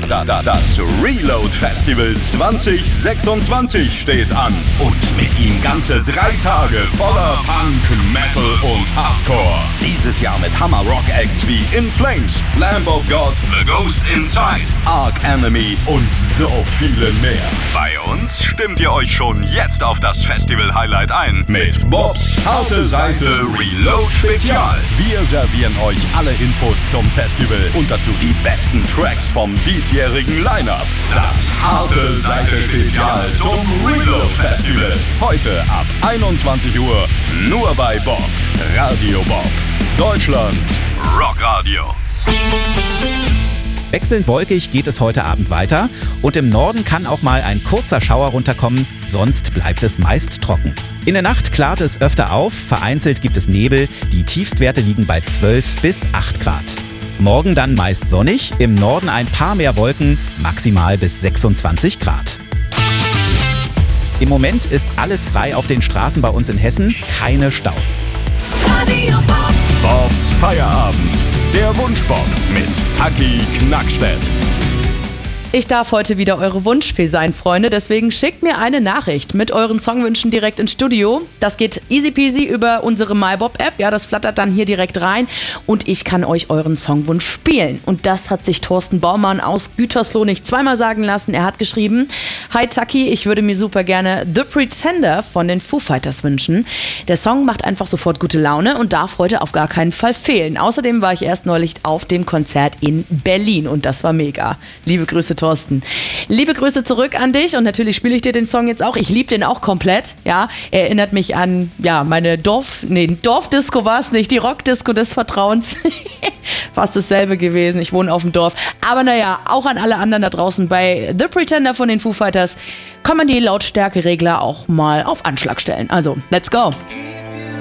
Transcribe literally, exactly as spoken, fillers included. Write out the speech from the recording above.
Da, da, das Reload Festival zwanzig sechsundzwanzig steht an. Und mit ihm ganze drei Tage voller Punk, Metal und Hardcore. Dieses Jahr mit Hammer-Rock-Acts wie In Flames, Lamb of God, The Ghost Inside, Arch Enemy und so viele mehr. Bei uns stimmt ihr euch schon jetzt auf das Festival-Highlight ein mit Bobs Harte Seite Reload Spezial. Wir servieren euch alle Infos zum Festival und dazu die besten Tracks vom diesjährigen Line-Up. Das Harte Seite Spezial zum Reload Festival. Heute ab einundzwanzig Uhr nur bei Bob. Radio Bob. Deutschlands Rockradio. Wechselnd wolkig geht es heute Abend weiter und im Norden kann auch mal ein kurzer Schauer runterkommen, sonst bleibt es meist trocken. In der Nacht klart es öfter auf, vereinzelt gibt es Nebel, die Tiefstwerte liegen bei zwölf bis acht Grad. Morgen dann meist sonnig, im Norden ein paar mehr Wolken, maximal bis sechsundzwanzig Grad. Im Moment ist alles frei auf den Straßen bei uns in Hessen, keine Staus. Radio Bob. Bobs Feierabend. Der Wunschbob mit Taki Knackstedt. Ich darf heute wieder eure Wunschfee sein, Freunde, deswegen schickt mir eine Nachricht mit euren Songwünschen direkt ins Studio. Das geht easy peasy über unsere MyBob-App, ja, das flattert dann hier direkt rein und ich kann euch euren Songwunsch spielen. Und das hat sich Thorsten Baumann aus Gütersloh nicht zweimal sagen lassen. Er hat geschrieben: Hi Taki, ich würde mir super gerne The Pretender von den Foo Fighters wünschen. Der Song macht einfach sofort gute Laune und darf heute auf gar keinen Fall fehlen. Außerdem war ich erst neulich auf dem Konzert in Berlin und das war mega. Liebe Grüße, Thorsten. Liebe Grüße zurück an dich und natürlich spiele ich dir den Song jetzt auch. Ich liebe den auch komplett, ja. Er erinnert mich an, ja, meine Dorf, nee, Dorfdisco war es nicht, die Rockdisco des Vertrauens. Fast dasselbe gewesen, ich wohne auf dem Dorf. Aber naja, auch an alle anderen da draußen bei The Pretender von den Foo Fighters kann man die Lautstärkeregler auch mal auf Anschlag stellen. Also, let's go.